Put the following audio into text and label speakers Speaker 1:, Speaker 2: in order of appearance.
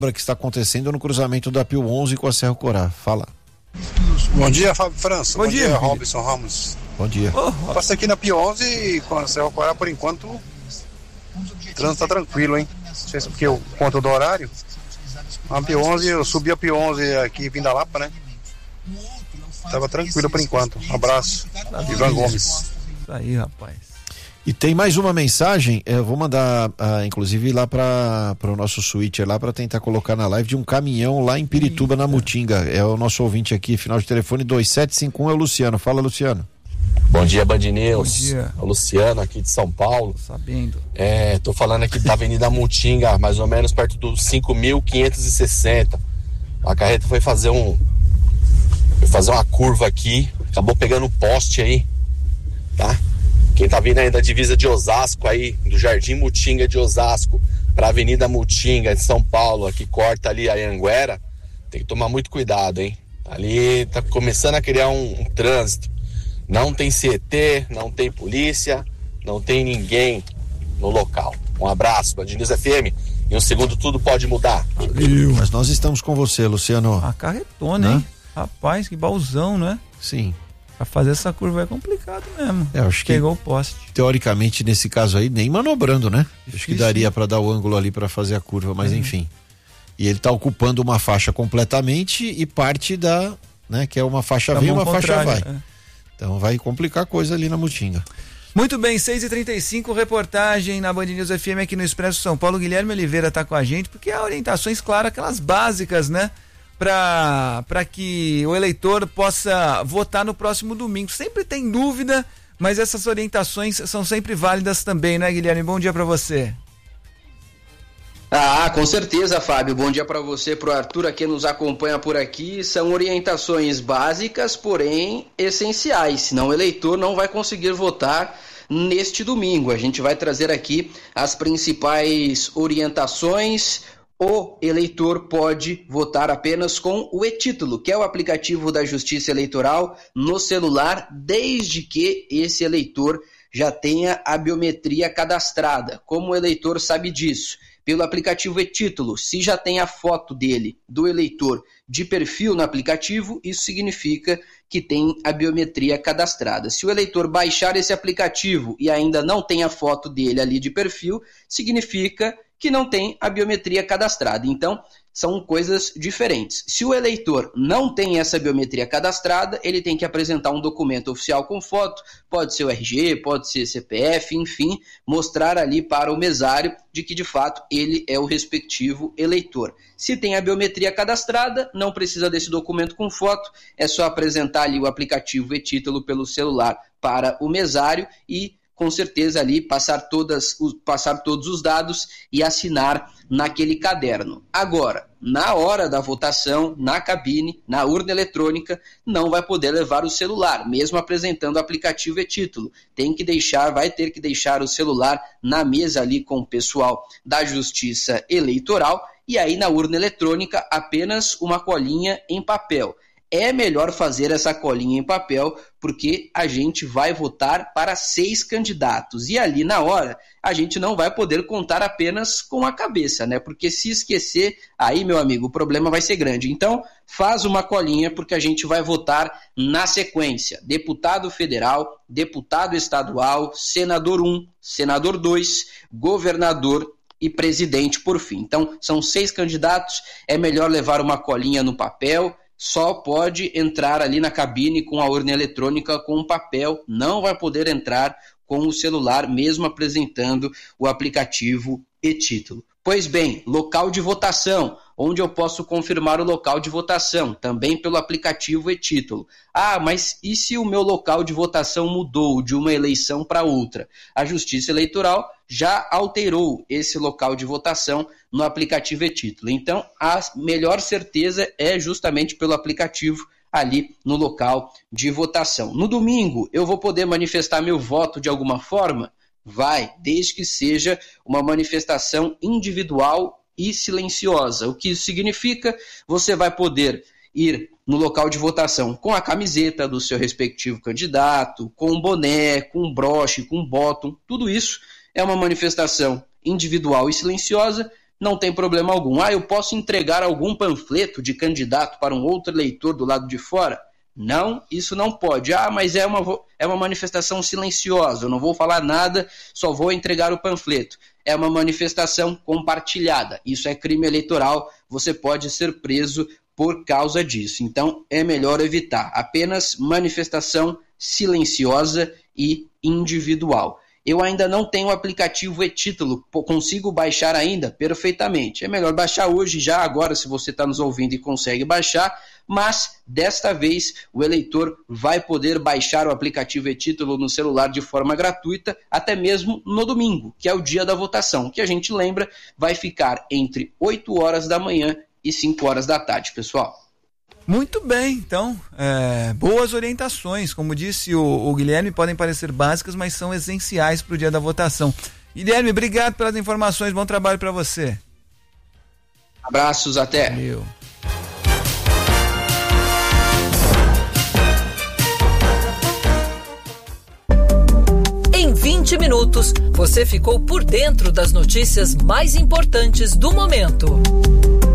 Speaker 1: que está acontecendo no cruzamento da Pio 11 com a Cerro Corá. Fala.
Speaker 2: Bom dia, Fábio França.
Speaker 3: Bom dia,
Speaker 2: Robson Ramos.
Speaker 1: Bom dia.
Speaker 2: Passa aqui na Pio 11 com a Cerro Corá, por enquanto o trânsito tá tranquilo, hein? Não sei se porque eu conto do horário. A Pio 11, eu subi a Pio 11 aqui vindo da Lapa, né? Tava tranquilo por enquanto. Um abraço. Ivan Gomes.
Speaker 3: Isso aí, rapaz.
Speaker 1: E tem mais uma mensagem, eu vou mandar, inclusive, lá para o nosso switcher lá para tentar colocar na live de um caminhão lá em Pirituba, na Mutinga. É o nosso ouvinte aqui, final de telefone 2751, é o Luciano. Fala, Luciano.
Speaker 4: Bom dia, Band News.
Speaker 3: Bom dia.
Speaker 4: É o Luciano aqui de São Paulo.
Speaker 3: Sabendo.
Speaker 4: Tô falando aqui da Avenida Mutinga, mais ou menos perto dos 5.560. A carreta foi fazer uma curva aqui, acabou pegando o poste aí, tá? Quem tá vindo aí da divisa de Osasco aí, do Jardim Mutinga de Osasco pra Avenida Mutinga de São Paulo, que corta ali a Anhanguera, tem que tomar muito cuidado, hein? Ali tá começando a criar um trânsito. Não tem CET, não tem polícia, não tem ninguém no local. Um abraço, Band News FM. Em um segundo tudo pode mudar.
Speaker 1: Valeu. Mas nós estamos com você, Luciano.
Speaker 3: A carretona, hein? Rapaz, que baúzão, né?
Speaker 1: Sim.
Speaker 3: Pra fazer essa curva é complicado mesmo.
Speaker 1: Acho que
Speaker 3: pegou o poste.
Speaker 1: Teoricamente, nesse caso aí, nem manobrando, né?
Speaker 3: Difícil.
Speaker 1: Acho que daria para dar o ângulo ali para fazer a curva, mas enfim. E ele tá ocupando uma faixa completamente e parte da, né, que é uma faixa vem e uma faixa vai. Então vai complicar a coisa ali na Mutinga.
Speaker 3: Muito bem, 6h35, reportagem na Band News FM aqui no Expresso São Paulo. Guilherme Oliveira tá com a gente, porque há orientações, claro, aquelas básicas, né? Para que o eleitor possa votar no próximo domingo. Sempre tem dúvida, mas essas orientações são sempre válidas também, né, Guilherme? Bom dia para você.
Speaker 5: Com certeza, Fábio. Bom dia para você, pro Arthur, que nos acompanha por aqui. São orientações básicas, porém essenciais, senão o eleitor não vai conseguir votar neste domingo. A gente vai trazer aqui as principais orientações. O eleitor pode votar apenas com o e-título, que é o aplicativo da Justiça Eleitoral no celular, desde que esse eleitor já tenha a biometria cadastrada. Como o eleitor sabe disso? Pelo aplicativo e-título, se já tem a foto dele, do eleitor, de perfil no aplicativo, isso significa que tem a biometria cadastrada. Se o eleitor baixar esse aplicativo e ainda não tem a foto dele ali de perfil, significa que não tem a biometria cadastrada. Então, são coisas diferentes. Se o eleitor não tem essa biometria cadastrada, ele tem que apresentar um documento oficial com foto, pode ser o RG, pode ser CPF, enfim, mostrar ali para o mesário de que, de fato, ele é o respectivo eleitor. Se tem a biometria cadastrada, não precisa desse documento com foto, é só apresentar ali o aplicativo e-título pelo celular para o mesário e com certeza ali passar todos os dados e assinar naquele caderno. Agora, na hora da votação, na cabine, na urna eletrônica, não vai poder levar o celular, mesmo apresentando o aplicativo e título. Vai ter que deixar o celular na mesa ali com o pessoal da Justiça Eleitoral e aí na urna eletrônica apenas uma colinha em papel. É melhor fazer essa colinha em papel porque a gente vai votar para 6 candidatos e ali na hora a gente não vai poder contar apenas com a cabeça, né? Porque se esquecer, aí, meu amigo, o problema vai ser grande. Então, faz uma colinha porque a gente vai votar na sequência. Deputado federal, deputado estadual, senador 1, senador 2, governador e presidente por fim. Então, são 6 candidatos, é melhor levar uma colinha no papel. Só pode entrar ali na cabine com a urna eletrônica com um papel, não vai poder entrar com o celular, mesmo apresentando o aplicativo e-título. Pois bem, local de votação, onde eu posso confirmar o local de votação, também pelo aplicativo e-título. Mas e se o meu local de votação mudou de uma eleição para outra? A Justiça Eleitoral já alterou esse local de votação no aplicativo e-título. Então, a melhor certeza é justamente pelo aplicativo ali no local de votação. No domingo, eu vou poder manifestar meu voto de alguma forma? Vai, desde que seja uma manifestação individual e silenciosa. O que isso significa? Você vai poder ir no local de votação com a camiseta do seu respectivo candidato, com um boné, com um broche, com um bottom, tudo isso é uma manifestação individual e silenciosa, não tem problema algum. Eu posso entregar algum panfleto de candidato para um outro eleitor do lado de fora? Não, isso não pode. Mas é uma manifestação silenciosa, eu não vou falar nada, só vou entregar o panfleto. É uma manifestação compartilhada, isso é crime eleitoral, você pode ser preso por causa disso. Então é melhor evitar, apenas manifestação silenciosa e individual. Eu ainda não tenho o aplicativo e-Título, consigo baixar ainda? Perfeitamente. É melhor baixar hoje, já agora, se você está nos ouvindo e consegue baixar, mas desta vez o eleitor vai poder baixar o aplicativo e-Título no celular de forma gratuita, até mesmo no domingo, que é o dia da votação, que a gente lembra vai ficar entre 8 horas da manhã e 5 horas da tarde, pessoal.
Speaker 3: Muito bem, então, boas orientações, como disse o Guilherme, podem parecer básicas, mas são essenciais para o dia da votação. Guilherme, obrigado pelas informações, bom trabalho para você.
Speaker 5: Abraços, até.
Speaker 3: Valeu.
Speaker 6: Em 20 minutos, você ficou por dentro das notícias mais importantes do momento.